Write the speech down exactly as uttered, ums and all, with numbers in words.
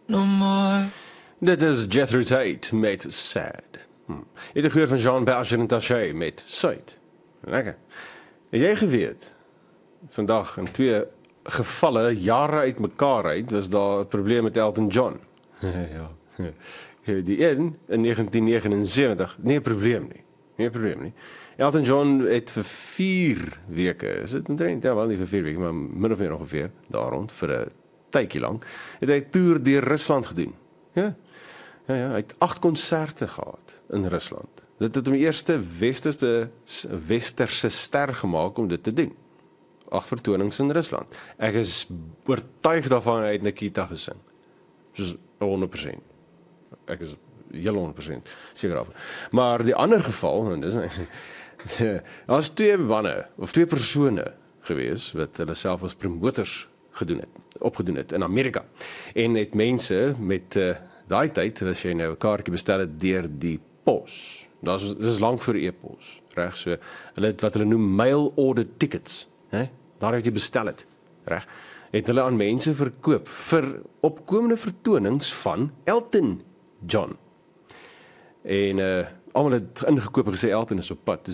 no more. Dit is Jethro Tate met Sad. Hm. Je hebt gehoord van Jean Berger en Taché met Suid. Lekker. Het jy geweet, vandag in twee gevalle, jare uit mekaar uit, was daar 'n probleem met Elton John. Ja. Die een in negentien negenensewentig, nie 'n probleem nie. Nie 'n probleem nie. Elton John het vir vier weke, is dit omtrent, ja wel nie vir vier weke, maar min of meer ongeveer, daar rond, vir 'n tydjie lank, het hy 'n toer deur Rusland gedoen. Ja. Ja, ja, hy het agt konserte gehad in Rusland. Dit het hom die eerste westerse, westerse ster gemaak om dit te doen. Agt vertonings in Rusland. Ek is oortuig daarvan hy het Nikita gesing. Soos honderd persent. Ek is heel honderd persent seker daarvan. Maar die ander geval, en dis daar was twee manne of twee persone gewees wat hulle self as promoters gedoen het, opgedoen het in Amerika. En het mense met uh, daai tyd as jy nou 'n kaartjie bestel het deur die pos. Dit is dis lank voor e-pos, reg? So hulle het wat hulle noem mail order tickets, hè? Daar het jy bestel het, reg? Het hulle aan mense verkoop vir opkomende vertonings van Elton John. En uh, almal het ingekoop en gesê Elton is op pad.